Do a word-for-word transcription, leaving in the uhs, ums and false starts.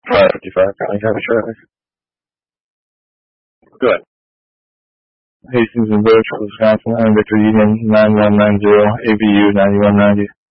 five fifty-five, currently heavy traffic. Go ahead. Hastings and Birch, Wisconsin, and Victor Union nine one nine zero, A B U ninety-one ninety.